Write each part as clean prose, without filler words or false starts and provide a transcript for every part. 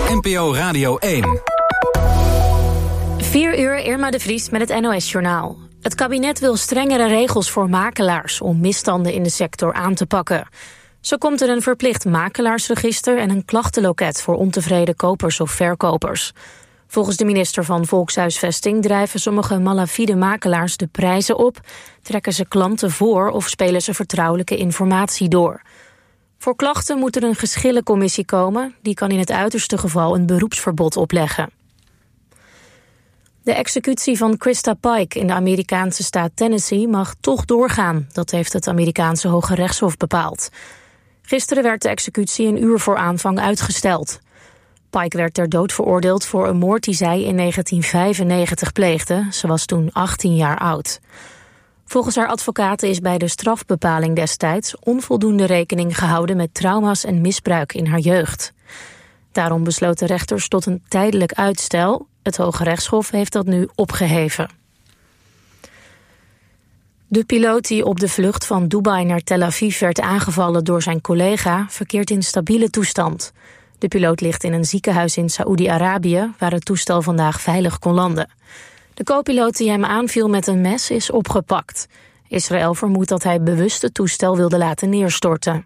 NPO Radio 1. 4 uur, Irma de Vries met het NOS-journaal. Het kabinet wil strengere regels voor makelaars om misstanden in de sector aan te pakken. Zo komt er een verplicht makelaarsregister en een klachtenloket voor ontevreden kopers of verkopers. Volgens de minister van Volkshuisvesting drijven sommige malafide makelaars de prijzen op, trekken ze klanten voor of spelen ze vertrouwelijke informatie door. Voor klachten moet er een geschillencommissie komen, die kan in het uiterste geval een beroepsverbod opleggen. De executie van Krista Pike in de Amerikaanse staat Tennessee mag toch doorgaan. Dat heeft het Amerikaanse Hoge Rechtshof bepaald. Gisteren werd de executie een uur voor aanvang uitgesteld. Pike werd ter dood veroordeeld voor een moord die zij in 1995 pleegde. Ze was toen 18 jaar oud. Volgens haar advocaten is bij de strafbepaling destijds onvoldoende rekening gehouden met trauma's en misbruik in haar jeugd. Daarom besloten rechters tot een tijdelijk uitstel. Het Hoge Rechtshof heeft dat nu opgeheven. De piloot die op de vlucht van Dubai naar Tel Aviv werd aangevallen door zijn collega verkeert in stabiele toestand. De piloot ligt in een ziekenhuis in Saoedi-Arabië waar het toestel vandaag veilig kon landen. De co-piloot die hem aanviel met een mes is opgepakt. Israël vermoedt dat hij bewust het toestel wilde laten neerstorten.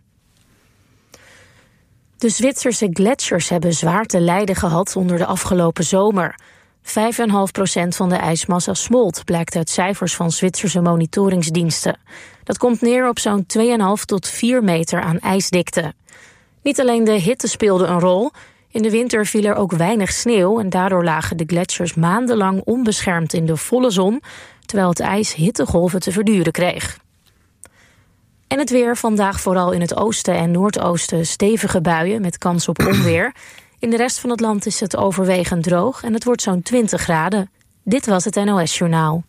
De Zwitserse gletsjers hebben zwaar te lijden gehad onder de afgelopen zomer. 5,5% van de ijsmassa smolt, blijkt uit cijfers van Zwitserse monitoringsdiensten. Dat komt neer op zo'n 2,5 tot 4 meter aan ijsdikte. Niet alleen de hitte speelde een rol. In de winter viel er ook weinig sneeuw en daardoor lagen de gletsjers maandenlang onbeschermd in de volle zon, terwijl het ijs hittegolven te verduren kreeg. En het weer, vandaag vooral in het oosten en noordoosten stevige buien met kans op onweer. In de rest van het land is het overwegend droog en het wordt zo'n 20 graden. Dit was het NOS-journaal.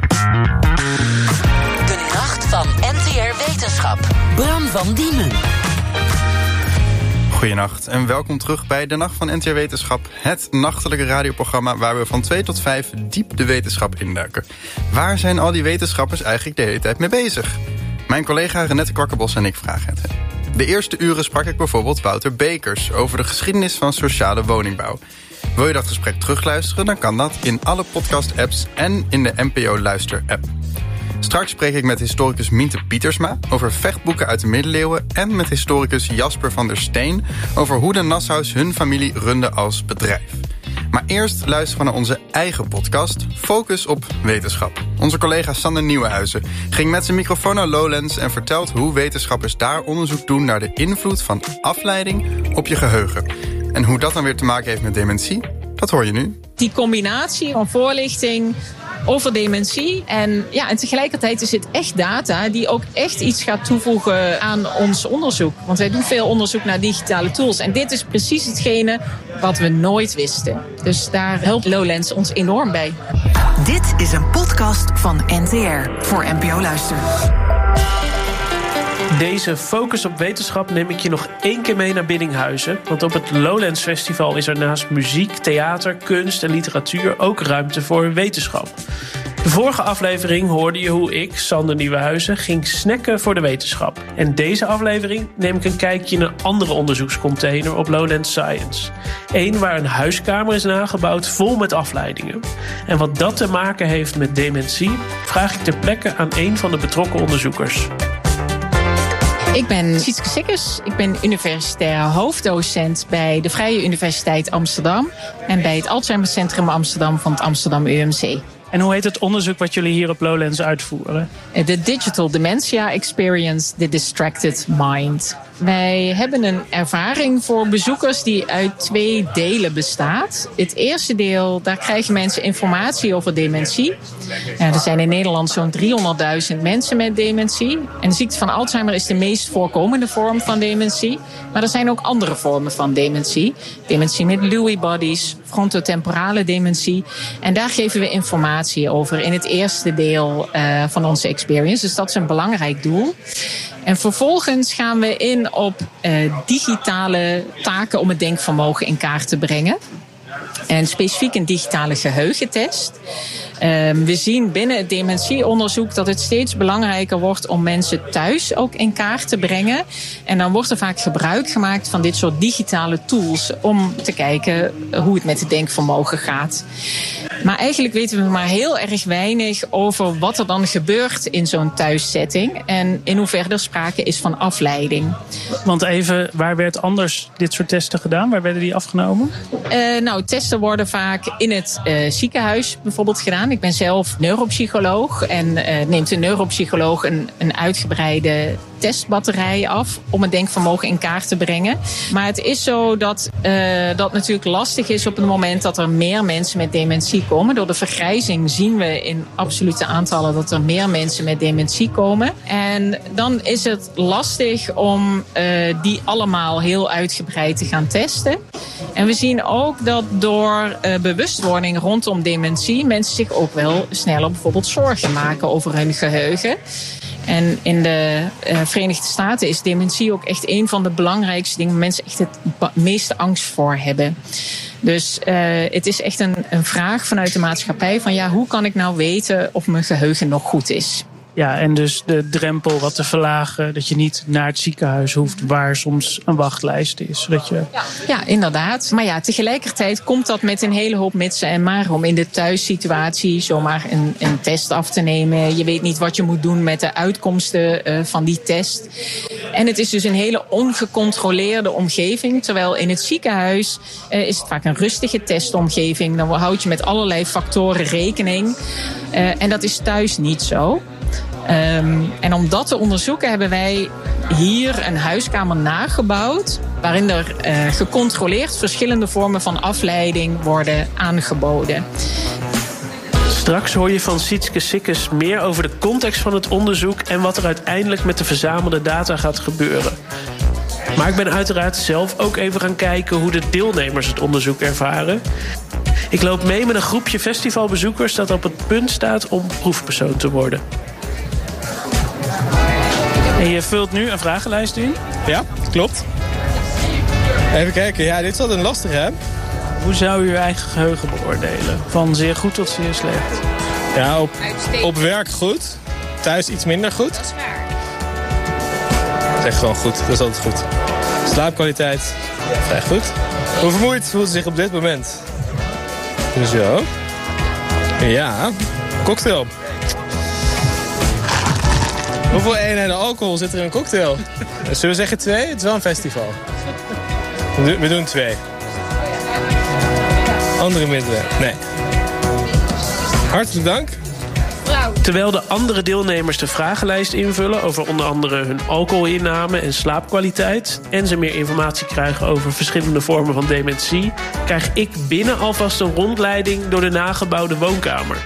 De Nacht van NTR Wetenschap. Bram van Diemen. Goedenacht en welkom terug bij De Nacht van NTR Wetenschap. Het nachtelijke radioprogramma waar we van 2 tot 5 diep de wetenschap induiken. Waar zijn al die wetenschappers eigenlijk de hele tijd mee bezig? Mijn collega Renette Kwakkerbos en ik vragen het hem. De eerste uren sprak ik bijvoorbeeld Wouter Bekers over de geschiedenis van sociale woningbouw. Wil je dat gesprek terugluisteren, dan kan dat in alle podcast-apps en in de NPO Luister-app. Straks spreek ik met historicus Miente Pietersma over vechtboeken uit de middeleeuwen en met historicus Jasper van der Steen over hoe de Nassaus hun familie runden als bedrijf. Maar eerst luisteren we naar onze eigen podcast, Focus op Wetenschap. Onze collega Sander Nieuwenhuizen ging met zijn microfoon naar Lowlands en vertelt hoe wetenschappers daar onderzoek doen naar de invloed van afleiding op je geheugen. En hoe dat dan weer te maken heeft met dementie, dat hoor je nu. Die combinatie van voorlichting over dementie en tegelijkertijd is het echt data die ook echt iets gaat toevoegen aan ons onderzoek. Want wij doen veel onderzoek naar digitale tools en dit is precies hetgene wat we nooit wisten. Dus daar helpt Lowlands ons enorm bij. Dit is een podcast van NTR voor NPO Luister. Deze focus op wetenschap neem ik je nog 1 keer mee naar Biddinghuizen. Want op het Lowlands Festival is er naast muziek, theater, kunst en literatuur ook ruimte voor wetenschap. De vorige aflevering hoorde je hoe ik, Sander Nieuwenhuizen, ging snacken voor de wetenschap. En deze aflevering neem ik een kijkje in een andere onderzoekscontainer op Lowlands Science. Eén waar een huiskamer is nagebouwd vol met afleidingen. En wat dat te maken heeft met dementie, vraag ik ter plekke aan een van de betrokken onderzoekers. Ik ben Sietske Sikkers. Ik ben universitair hoofddocent bij de Vrije Universiteit Amsterdam en bij het Alzheimercentrum Amsterdam van het Amsterdam UMC. En hoe heet het onderzoek wat jullie hier op Lowlands uitvoeren? De Digital Dementia Experience, The Distracted Mind. Wij hebben een ervaring voor bezoekers die uit 2 delen bestaat. Het eerste deel, daar krijgen mensen informatie over dementie. Er zijn in Nederland zo'n 300.000 mensen met dementie. En de ziekte van Alzheimer is de meest voorkomende vorm van dementie. Maar er zijn ook andere vormen van dementie. Dementie met Lewy bodies, frontotemporale dementie. En daar geven we informatie over in het eerste deel van onze experience. Dus dat is een belangrijk doel. En vervolgens gaan we in op digitale taken om het denkvermogen in kaart te brengen. En specifiek een digitale geheugentest. We zien binnen het dementieonderzoek dat het steeds belangrijker wordt om mensen thuis ook in kaart te brengen. En dan wordt er vaak gebruik gemaakt van dit soort digitale tools om te kijken hoe het met het denkvermogen gaat. Maar eigenlijk weten we maar heel erg weinig over wat er dan gebeurt in zo'n thuissetting en in hoeverre er sprake is van afleiding. Want even, waar werd anders dit soort testen gedaan? Waar werden die afgenomen? Testen worden vaak in het ziekenhuis bijvoorbeeld gedaan. Ik ben zelf neuropsycholoog en neemt een neuropsycholoog een uitgebreide testbatterij af om het denkvermogen in kaart te brengen. Maar het is zo dat dat natuurlijk lastig is op het moment dat er meer mensen met dementie komen. Door de vergrijzing zien we in absolute aantallen dat er meer mensen met dementie komen. En dan is het lastig om die allemaal heel uitgebreid te gaan testen. En we zien ook dat door bewustwording rondom dementie mensen zich ook wel sneller bijvoorbeeld zorgen maken over hun geheugen. En in de Verenigde Staten is dementie ook echt een van de belangrijkste dingen waar mensen echt het meeste angst voor hebben. Dus het is echt een vraag vanuit de maatschappij van hoe kan ik nou weten of mijn geheugen nog goed is? Ja, en dus de drempel wat te verlagen, dat je niet naar het ziekenhuis hoeft waar soms een wachtlijst is. Zodat je... Ja, inderdaad. Maar tegelijkertijd komt dat met een hele hoop mitsen en maren om in de thuissituatie zomaar een test af te nemen. Je weet niet wat je moet doen met de uitkomsten van die test. En het is dus een hele ongecontroleerde omgeving. Terwijl in het ziekenhuis is het vaak een rustige testomgeving. Dan houd je met allerlei factoren rekening. En dat is thuis niet zo. En om dat te onderzoeken hebben wij hier een huiskamer nagebouwd waarin er gecontroleerd verschillende vormen van afleiding worden aangeboden. Straks hoor je van Sietske Sikkes meer over de context van het onderzoek en wat er uiteindelijk met de verzamelde data gaat gebeuren. Maar ik ben uiteraard zelf ook even gaan kijken hoe de deelnemers het onderzoek ervaren. Ik loop mee met een groepje festivalbezoekers dat op het punt staat om proefpersoon te worden. En je vult nu een vragenlijst in? Ja, klopt. Even kijken, ja, dit is altijd een lastige, hè? Hoe zou u uw eigen geheugen beoordelen? Van zeer goed tot zeer slecht? Ja, op werk goed. Thuis iets minder goed. Dat is waar. Dat is echt gewoon goed, dat is altijd goed. Slaapkwaliteit, vrij goed. Hoe vermoeid voelt ze zich op dit moment? Zo. Ja, cocktail. Hoeveel eenheden alcohol zit er in een cocktail? Zullen we zeggen 2? Het is wel een festival. We doen 2. Andere middelen? Nee. Hartelijk dank. Terwijl de andere deelnemers de vragenlijst invullen over onder andere hun alcoholinname en slaapkwaliteit en ze meer informatie krijgen over verschillende vormen van dementie, krijg ik binnen alvast een rondleiding door de nagebouwde woonkamer.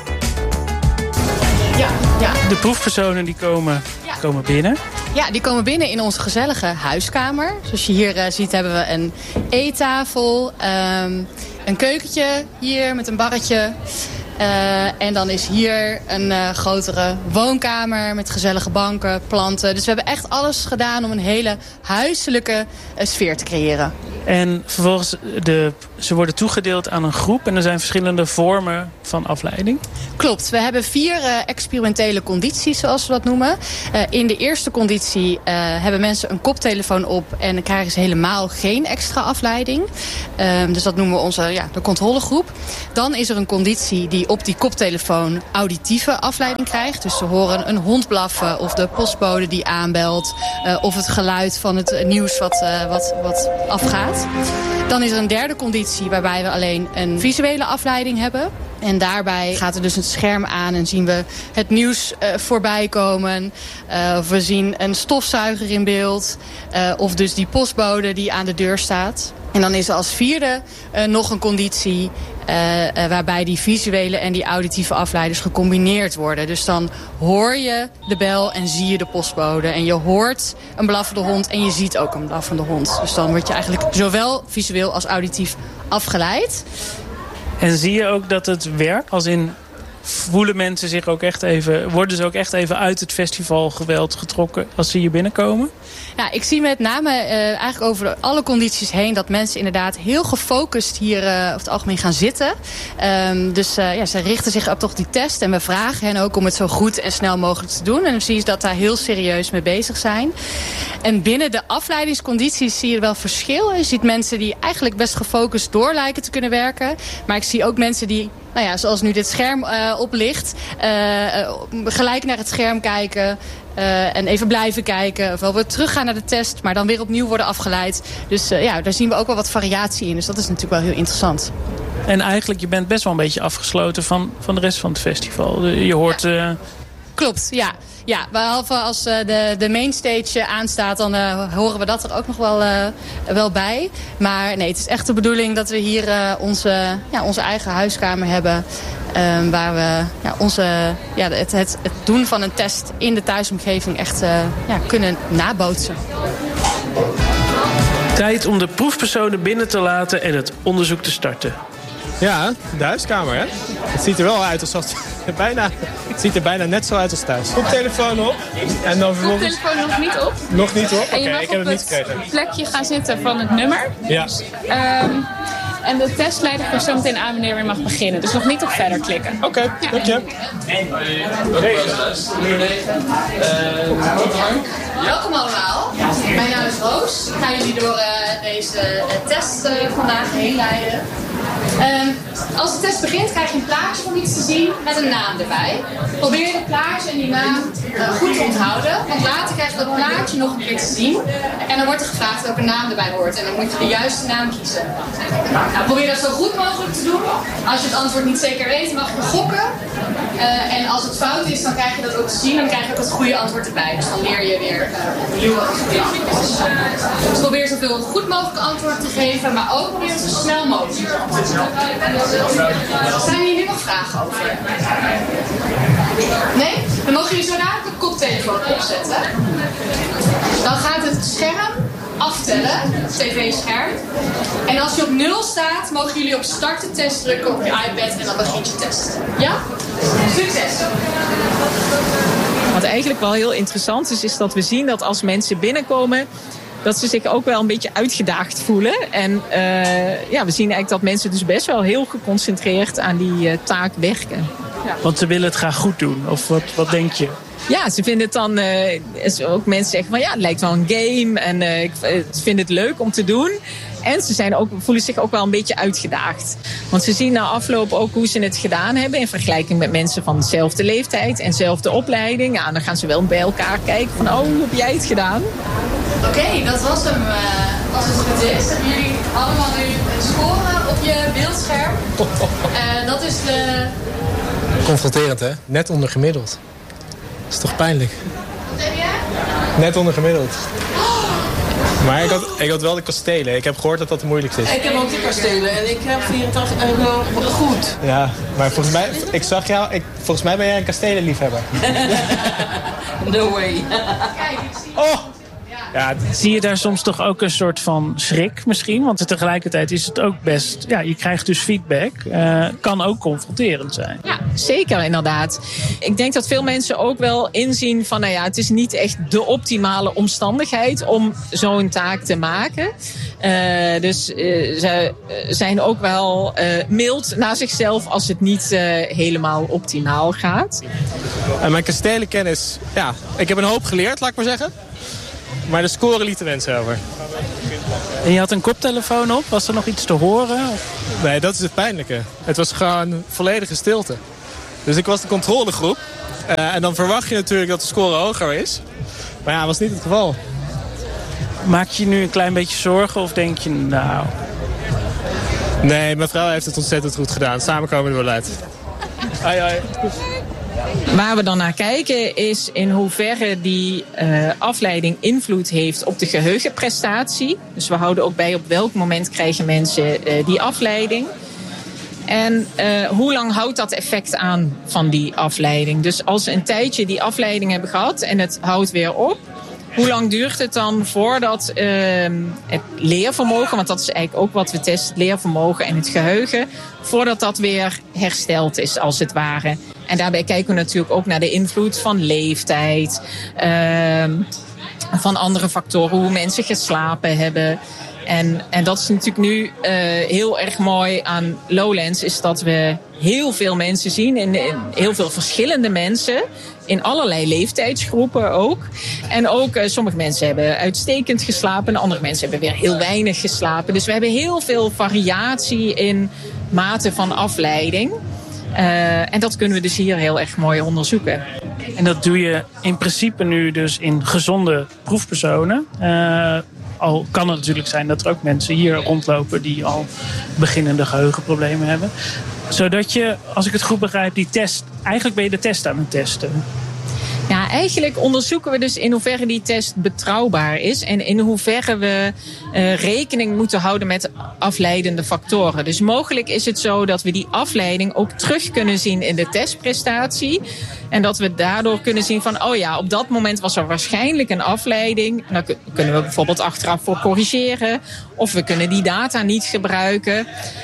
Ja. De proefpersonen die komen binnen. Ja, die komen binnen in onze gezellige huiskamer. Zoals je hier ziet hebben we een eettafel, een keukentje hier met een barretje. En dan is hier een grotere woonkamer met gezellige banken, planten. Dus we hebben echt alles gedaan om een hele huiselijke sfeer te creëren. En vervolgens, ze worden toegedeeld aan een groep en er zijn verschillende vormen van afleiding. Klopt, we hebben 4 experimentele condities, zoals we dat noemen. In de eerste conditie hebben mensen een koptelefoon op en dan krijgen ze helemaal geen extra afleiding. Dus dat noemen we onze de controlegroep. Dan is er een conditie die op die koptelefoon auditieve afleiding krijgt. Dus ze horen een hond blaffen of de postbode die aanbelt. Of het geluid van het nieuws wat afgaat. Dan is er een derde conditie waarbij we alleen een visuele afleiding hebben. En daarbij gaat er dus het scherm aan en zien we het nieuws voorbij komen. Of we zien een stofzuiger in beeld. Of dus die postbode die aan de deur staat. En dan is er als vierde nog een conditie waarbij die visuele en die auditieve afleiders gecombineerd worden. Dus dan hoor je de bel en zie je de postbode. En je hoort een blaffende hond en je ziet ook een blaffende hond. Dus dan word je eigenlijk zowel visueel als auditief afgeleid. En zie je ook dat het werkt? Als in, Worden ze ook echt even uit het festivalgeweld getrokken als ze hier binnenkomen? Ja, ik zie met name eigenlijk over alle condities heen dat mensen inderdaad heel gefocust hier over het algemeen gaan zitten. Ze richten zich op toch die test en we vragen hen ook om het zo goed en snel mogelijk te doen. En dan zie je dat daar heel serieus mee bezig zijn. En binnen de afleidingscondities zie je wel verschil. Je ziet mensen die eigenlijk best gefocust door lijken te kunnen werken. Maar ik zie ook mensen die, zoals nu dit scherm oplicht, gelijk naar het scherm kijken. En even blijven kijken. Of wel weer teruggaan naar de test. Maar dan weer opnieuw worden afgeleid. Dus daar zien we ook wel wat variatie in. Dus dat is natuurlijk wel heel interessant. En eigenlijk, je bent best wel een beetje afgesloten van de rest van het festival. Je hoort... Ja. Klopt, ja. Ja, behalve als de mainstage aanstaat, dan horen we dat er ook nog wel bij. Maar nee, het is echt de bedoeling dat we hier onze eigen huiskamer hebben. Waar we het doen van een test in de thuisomgeving echt kunnen nabootsen. Tijd om de proefpersonen binnen te laten en het onderzoek te starten. Ja, de huiskamer, hè? Het ziet er wel uit alsof het ziet er bijna net zo uit als thuis. Koptelefoon op. En dan vervolgens... Koptelefoon nog niet op. Nog niet op? En je mag ik heb op het niet gekregen. Het plekje gaan zitten van het nummer. Ja. En de testleider geeft zo meteen aan wanneer we mag beginnen. Dus nog niet op verder klikken. Oké, dank je. Welkom allemaal. Mijn naam is Roos. Ik ga jullie door deze test vandaag heen leiden. Als de test begint krijg je een plaatje van iets te zien met een naam erbij. Probeer het plaatje en die naam goed te onthouden. Want later krijg je dat plaatje nog een keer te zien. En dan wordt er gevraagd welke naam erbij hoort. En dan moet je de juiste naam kiezen. Probeer dat zo goed mogelijk te doen. Als je het antwoord niet zeker weet, mag je gokken. En als het fout is, dan krijg je dat ook te zien. Dan krijg je ook het goede antwoord erbij. Dus dan leer je weer opnieuw wat het goede antwoord is. Dus probeer zoveel goed mogelijke antwoorden te geven. Maar ook probeer het zo snel mogelijk te antwoorden. Zijn hier nu nog vragen over? Nee? Dan mogen jullie zo dadelijk de koptelefoon opzetten. Dan gaat het scherm aftellen, het tv-scherm. En als je op 0 staat, mogen jullie op start de test drukken op je iPad en dan begint je test. Ja? Succes! Wat eigenlijk wel heel interessant is dat we zien dat als mensen binnenkomen, dat ze zich ook wel een beetje uitgedaagd voelen. En we zien eigenlijk dat mensen dus best wel heel geconcentreerd aan die taak werken. Ja. Want ze willen het graag goed doen. Of wat denk je? Ja, ze vinden het dan... ook mensen zeggen van het lijkt wel een game. En ik vind het leuk om te doen. En ze voelen zich ook wel een beetje uitgedaagd. Want ze zien na afloop ook hoe ze het gedaan hebben in vergelijking met mensen van dezelfde leeftijd en dezelfde opleiding. Ja, dan gaan ze wel bij elkaar kijken van hoe heb jij het gedaan? Oké, dat was hem. Als het goed is, hebben jullie allemaal nu een score op je beeldscherm. Dat is de... Confronterend, hè? Net onder gemiddeld. Dat is toch pijnlijk? Wat heb jij? Net onder gemiddeld. Maar ik had wel de kastelen. Ik heb gehoord dat dat het moeilijkste is. Ik heb ook de kastelen en ik heb 84 goed. Ja, maar volgens mij, ik zag jou, volgens mij ben jij een kastelenliefhebber. No way. Kijk, ik zie... Oh! Ja, zie je daar soms toch ook een soort van schrik misschien? Want tegelijkertijd is het ook best... Ja, je krijgt dus feedback. Kan ook confronterend zijn. Ja, zeker inderdaad. Ik denk dat veel mensen ook wel inzien van... het is niet echt de optimale omstandigheid om zo'n taak te maken. Dus ze zijn ook wel mild naar zichzelf als het niet helemaal optimaal gaat. Mijn kastelenkennis... Ja, ik heb een hoop geleerd, laat ik maar zeggen. Maar de score liet de wensen over. En je had een koptelefoon op? Was er nog iets te horen? Nee, dat is het pijnlijke. Het was gewoon volledige stilte. Dus ik was de controlegroep. En dan verwacht je natuurlijk dat de score hoger is. Maar ja, dat was niet het geval. Maak je nu een klein beetje zorgen of denk je nou... Nee, mijn vrouw heeft het ontzettend goed gedaan. Samen komen we er wel uit. Hoi, hoi. Waar we dan naar kijken is in hoeverre die afleiding invloed heeft op de geheugenprestatie. Dus we houden ook bij op welk moment krijgen mensen die afleiding. En hoe lang houdt dat effect aan van die afleiding? Dus als ze een tijdje die afleiding hebben gehad en het houdt weer op... hoe lang duurt het dan voordat het leervermogen, want dat is eigenlijk ook wat we testen, het leervermogen en het geheugen, voordat dat weer hersteld is als het ware. En daarbij kijken we natuurlijk ook naar de invloed van leeftijd, van andere factoren, hoe mensen geslapen hebben. En dat is natuurlijk nu heel erg mooi aan Lowlands, is dat we heel veel mensen zien, in heel veel verschillende mensen, in allerlei leeftijdsgroepen ook. En ook sommige mensen hebben uitstekend geslapen en andere mensen hebben weer heel weinig geslapen. Dus we hebben heel veel variatie in mate van afleiding. En dat kunnen we dus hier heel erg mooi onderzoeken. En dat doe je in principe nu dus in gezonde proefpersonen. Al kan het natuurlijk zijn dat er ook mensen hier rondlopen die al beginnende geheugenproblemen hebben. Zodat je, als ik het goed begrijp, die test, eigenlijk ben je de test aan het testen. Ja, eigenlijk onderzoeken we dus in hoeverre die test betrouwbaar is en in hoeverre we rekening moeten houden met afleidende factoren. Dus mogelijk is het zo dat we die afleiding ook terug kunnen zien in de testprestatie. En dat we daardoor kunnen zien van, oh ja, op dat moment was er waarschijnlijk een afleiding. Dan kunnen we bijvoorbeeld achteraf voor corrigeren. Of we kunnen die data niet gebruiken.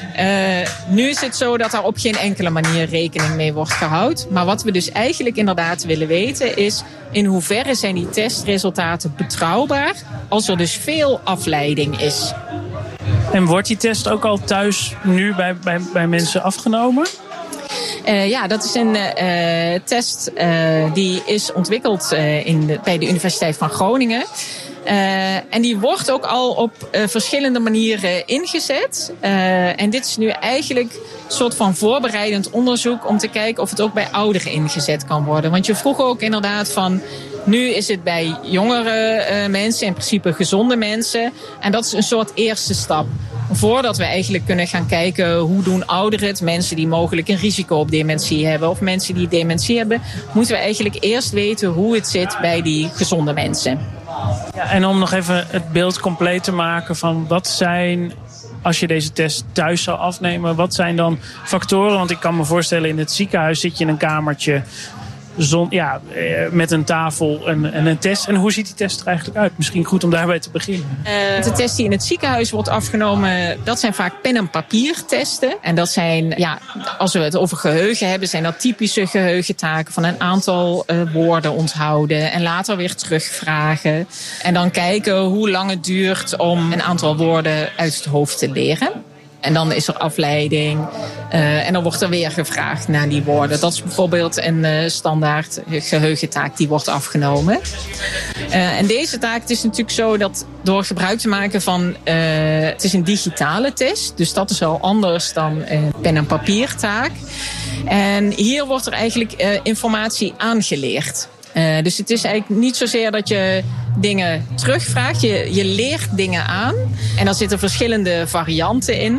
Nu is het zo dat daar op geen enkele manier rekening mee wordt gehouden. Maar wat we dus eigenlijk inderdaad willen weten is, in hoeverre zijn die testresultaten betrouwbaar als er dus veel afleiding is. En wordt die test ook al thuis nu bij mensen afgenomen? Ja, dat is een test die is ontwikkeld bij de Universiteit van Groningen. En die wordt ook al op verschillende manieren ingezet. En dit is nu eigenlijk een soort van voorbereidend onderzoek om te kijken of het ook bij ouderen ingezet kan worden. Want je vroeg ook inderdaad van, nu is het bij jongere mensen, in principe gezonde mensen. En dat is een soort eerste stap. Voordat we eigenlijk kunnen gaan kijken hoe doen ouderen het, mensen die mogelijk een risico op dementie hebben of mensen die dementie hebben, moeten we eigenlijk eerst weten hoe het zit bij die gezonde mensen. Ja, en om nog even het beeld compleet te maken van wat zijn, als je deze test thuis zou afnemen, wat zijn dan factoren? Want ik kan me voorstellen, in het ziekenhuis zit je in een kamertje met een tafel en een test. En hoe ziet die test er eigenlijk uit? Misschien goed om daarbij te beginnen. De test die in het ziekenhuis wordt afgenomen, dat zijn vaak pen- en papiertesten. En dat zijn, als we het over geheugen hebben, zijn dat typische geheugentaken van een aantal woorden onthouden en later weer terugvragen. En dan kijken hoe lang het duurt om een aantal woorden uit het hoofd te leren. En dan is er afleiding. En dan wordt er weer gevraagd naar die woorden. Dat is bijvoorbeeld een standaard geheugentaak die wordt afgenomen. En deze taak, het is natuurlijk zo dat door gebruik te maken van, het is een digitale test. Dus dat is al anders dan een pen- en papiertaak. En hier wordt er eigenlijk informatie aangeleerd. Dus het is eigenlijk niet zozeer dat je dingen terugvraagt. Je leert dingen aan. En daar zitten verschillende varianten in.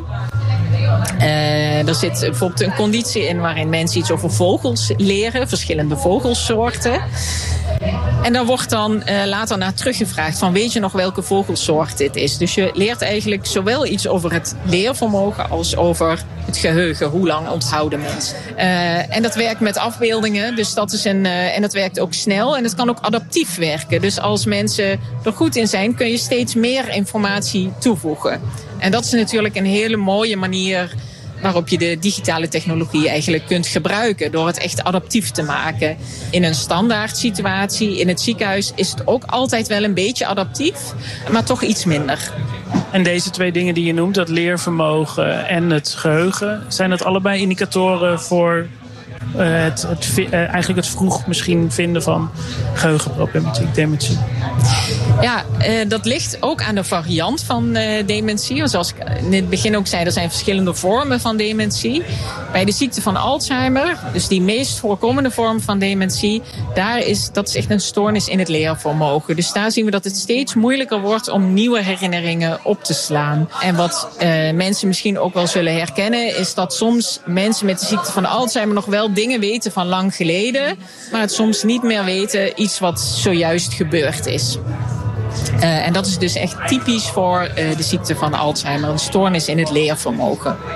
Er zit bijvoorbeeld een conditie in waarin mensen iets over vogels leren. Verschillende vogelsoorten. En daar wordt dan later naar teruggevraagd van, weet je nog welke vogelsoort dit is? Dus je leert eigenlijk zowel iets over het leervermogen als over het geheugen. Hoe lang onthouden mensen? En dat werkt met afbeeldingen. Dus dat is en dat werkt ook snel. En het kan ook adaptief werken. Dus als mensen er goed in zijn, kun je steeds meer informatie toevoegen. En dat is natuurlijk een hele mooie manier waarop je de digitale technologie eigenlijk kunt gebruiken door het echt adaptief te maken. In een standaard situatie in het ziekenhuis is het ook altijd wel een beetje adaptief, maar toch iets minder. En deze twee dingen die je noemt, dat leervermogen en het geheugen, zijn dat allebei indicatoren voor eigenlijk het vroeg misschien vinden van geheugenproblematiek, dementie? Ja, dat ligt ook aan de variant van dementie. Zoals ik in het begin ook zei, er zijn verschillende vormen van dementie. Bij de ziekte van Alzheimer, dus die meest voorkomende vorm van dementie, dat is echt een stoornis in het leervermogen. Dus daar zien we dat het steeds moeilijker wordt om nieuwe herinneringen op te slaan. En wat mensen misschien ook wel zullen herkennen, is dat soms mensen met de ziekte van Alzheimer nog wel dingen weten van lang geleden, maar het soms niet meer weten iets wat zojuist gebeurd is. En dat is dus echt typisch voor de ziekte van Alzheimer, een stoornis in het leervermogen.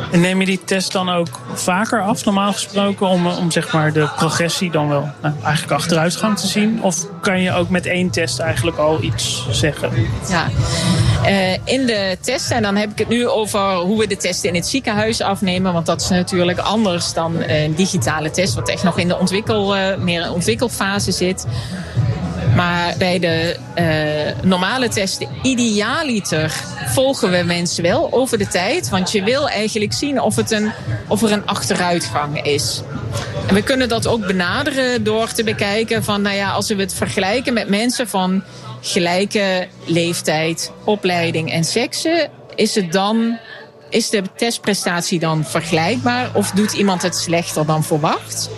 En neem je die test dan ook vaker af, normaal gesproken, om zeg maar de progressie dan wel eigenlijk achteruitgang te zien? Of kan je ook met 1 test eigenlijk al iets zeggen? Ja, in de testen, en dan heb ik het nu over hoe we de testen in het ziekenhuis afnemen, want dat is natuurlijk anders dan een digitale test, wat echt nog in de meer ontwikkelfase zit. Maar bij de normale testen, idealiter, volgen we mensen wel over de tijd. Want je wil eigenlijk zien of er een achteruitgang is. En we kunnen dat ook benaderen door te bekijken van, als we het vergelijken met mensen van gelijke leeftijd, opleiding en seksen, is de testprestatie dan vergelijkbaar of doet iemand het slechter dan verwacht?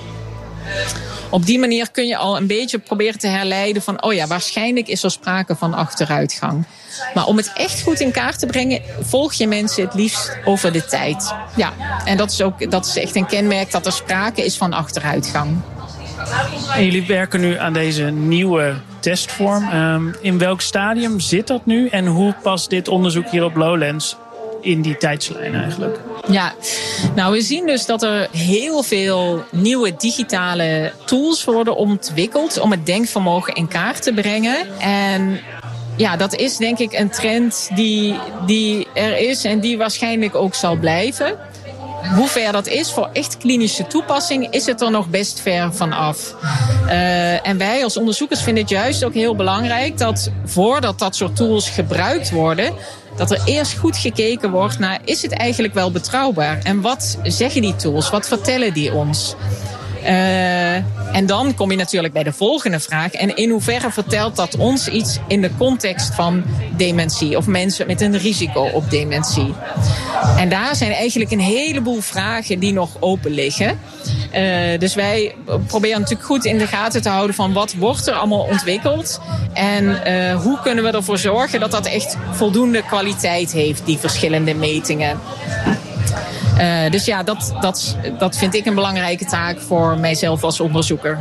Op die manier kun je al een beetje proberen te herleiden van, waarschijnlijk is er sprake van achteruitgang. Maar om het echt goed in kaart te brengen, volg je mensen het liefst over de tijd. Ja, en dat is echt een kenmerk dat er sprake is van achteruitgang. En jullie werken nu aan deze nieuwe testvorm. In welk stadium zit dat nu en hoe past dit onderzoek hier op Lowlands in die tijdslijn eigenlijk? Ja, nou we zien dus dat er heel veel nieuwe digitale tools worden ontwikkeld om het denkvermogen in kaart te brengen. En ja, dat is denk ik een trend die er is en die waarschijnlijk ook zal blijven. Hoe ver dat is voor echt klinische toepassing is het er nog best ver van af. En wij als onderzoekers vinden het juist ook heel belangrijk dat voordat dat soort tools gebruikt worden, dat er eerst goed gekeken wordt naar, is het eigenlijk wel betrouwbaar? En wat zeggen die tools? Wat vertellen die ons? En dan kom je natuurlijk bij de volgende vraag. En in hoeverre vertelt dat ons iets in de context van dementie of mensen met een risico op dementie? En daar zijn eigenlijk een heleboel vragen die nog open liggen. Dus wij proberen natuurlijk goed in de gaten te houden van wat wordt er allemaal ontwikkeld. En hoe kunnen we ervoor zorgen dat dat echt voldoende kwaliteit heeft, die verschillende metingen. Dus ja, dat vind ik een belangrijke taak voor mijzelf als onderzoeker.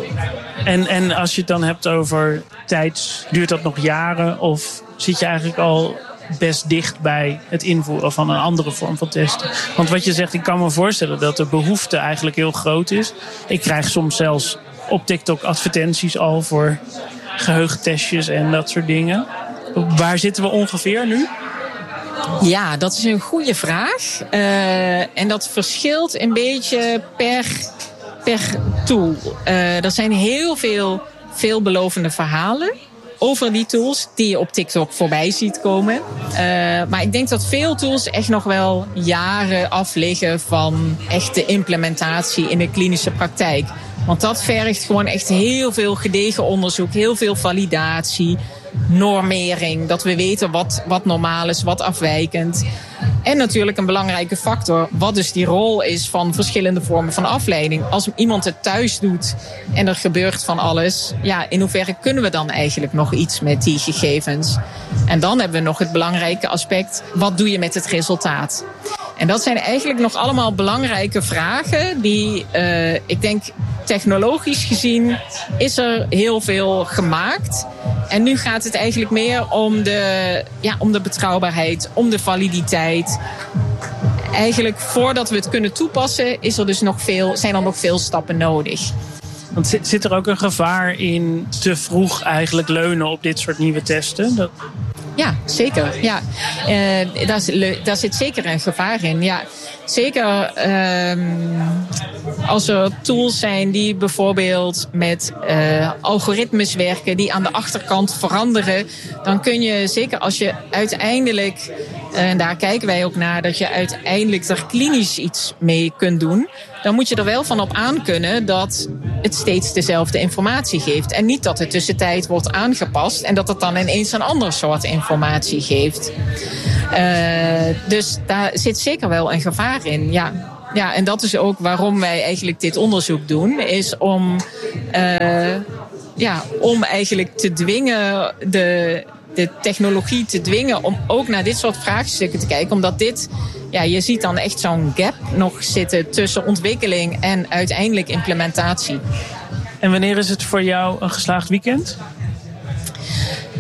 En als je het dan hebt over tijd, duurt dat nog jaren? Of zit je eigenlijk al best dicht bij het invoeren van een andere vorm van testen? Want wat je zegt, ik kan me voorstellen dat de behoefte eigenlijk heel groot is. Ik krijg soms zelfs op TikTok advertenties al voor geheugentestjes en dat soort dingen. Waar zitten we ongeveer nu? Ja, dat is een goede vraag. En dat verschilt een beetje per tool. Er zijn heel veel veelbelovende verhalen over die tools die je op TikTok voorbij ziet komen. Maar ik denk dat veel tools echt nog wel jaren af liggen van echte implementatie in de klinische praktijk. Want dat vergt gewoon echt heel veel gedegen onderzoek, heel veel validatie, normering, dat we weten wat normaal is, wat afwijkend. En natuurlijk een belangrijke factor, wat dus die rol is van verschillende vormen van afleiding. Als iemand het thuis doet en er gebeurt van alles, ja, in hoeverre kunnen we dan eigenlijk nog iets met die gegevens? En dan hebben we nog het belangrijke aspect, wat doe je met het resultaat? En dat zijn eigenlijk nog allemaal belangrijke vragen die, ik denk, technologisch gezien is er heel veel gemaakt. En nu gaat het eigenlijk meer om de betrouwbaarheid, om de validiteit. Eigenlijk voordat we het kunnen toepassen, zijn er nog veel stappen nodig. Want zit er ook een gevaar in te vroeg eigenlijk leunen op dit soort nieuwe testen? Ja, zeker. Ja. Daar zit zeker een gevaar in. Ja, zeker als er tools zijn die bijvoorbeeld met algoritmes werken, die aan de achterkant veranderen, dan kun je, zeker als je uiteindelijk, en daar kijken wij ook naar, dat je uiteindelijk er klinisch iets mee kunt doen, dan moet je er wel van op aankunnen dat het steeds dezelfde informatie geeft. En niet dat het tussentijd wordt aangepast en dat het dan ineens een ander soort informatie geeft. Dus daar zit zeker wel een gevaar in, ja. Ja, en dat is ook waarom wij eigenlijk dit onderzoek doen, is om eigenlijk te dwingen, de technologie te dwingen om ook naar dit soort vraagstukken te kijken. Omdat je ziet dan echt zo'n gap nog zitten tussen ontwikkeling en uiteindelijk implementatie. En wanneer is het voor jou een geslaagd weekend?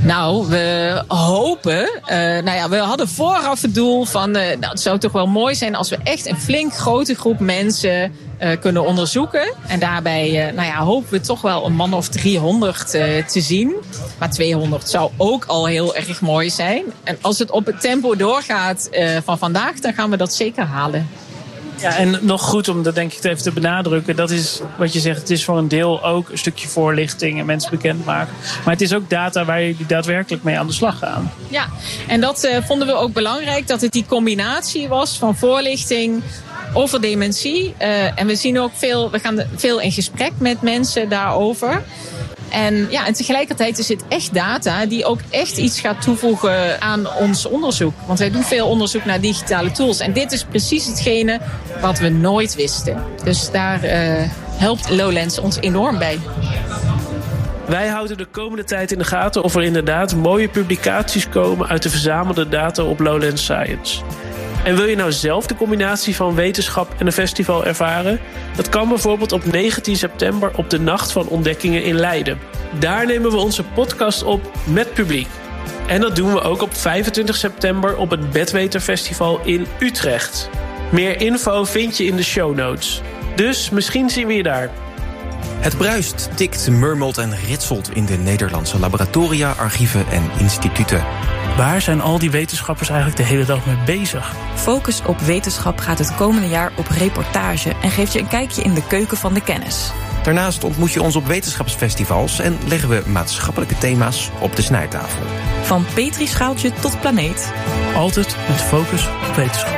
Nou, we hopen... we hadden vooraf het doel van... het zou toch wel mooi zijn als we echt een flink grote groep mensen kunnen onderzoeken. En daarbij hopen we toch wel een man of 300 te zien. Maar 200 zou ook al heel erg mooi zijn. En als het op het tempo doorgaat van vandaag, dan gaan we dat zeker halen. Ja, en nog goed om dat denk ik even te benadrukken. Dat is wat je zegt, het is voor een deel ook een stukje voorlichting en mensen bekendmaken. Maar het is ook data waar je daadwerkelijk mee aan de slag gaan. Ja, en dat vonden we ook belangrijk, dat het die combinatie was van voorlichting over dementie. En we zien ook we gaan veel in gesprek met mensen daarover. En tegelijkertijd is het echt data die ook echt iets gaat toevoegen aan ons onderzoek. Want wij doen veel onderzoek naar digitale tools. En dit is precies hetgene wat we nooit wisten. Dus daar helpt Lowlands ons enorm bij. Wij houden de komende tijd in de gaten of er inderdaad mooie publicaties komen uit de verzamelde data op Lowlands Science. En wil je nou zelf de combinatie van wetenschap en een festival ervaren? Dat kan bijvoorbeeld op 19 september op de Nacht van Ontdekkingen in Leiden. Daar nemen we onze podcast op met publiek. En dat doen we ook op 25 september op het Bedweterfestival in Utrecht. Meer info vind je in de show notes. Dus misschien zien we je daar. Het bruist, tikt, murmelt en ritselt in de Nederlandse laboratoria, archieven en instituten. Waar zijn al die wetenschappers eigenlijk de hele dag mee bezig? Focus op Wetenschap gaat het komende jaar op reportage en geeft je een kijkje in de keuken van de kennis. Daarnaast ontmoet je ons op wetenschapsfestivals en leggen we maatschappelijke thema's op de snijtafel. Van petrischaaltje tot planeet. Altijd met focus op wetenschap.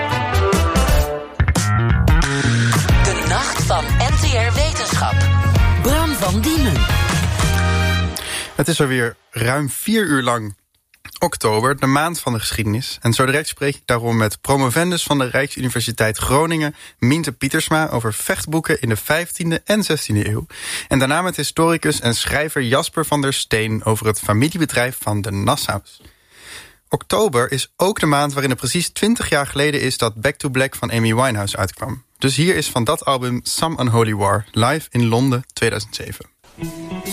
De Nacht van NTR Wetenschap. Bram van Diemen. Het is alweer ruim 4 uur lang oktober, de maand van de geschiedenis. En zo direct spreek ik daarom met promovendus van de Rijksuniversiteit Groningen, Minte Pietersma, over vechtboeken in de 15e en 16e eeuw. En daarna met historicus en schrijver Jasper van der Steen over het familiebedrijf van de Nassau's. Oktober is ook de maand waarin het precies 20 jaar geleden is dat Back to Black van Amy Winehouse uitkwam. Dus hier is van dat album Some Unholy War, live in Londen 2007.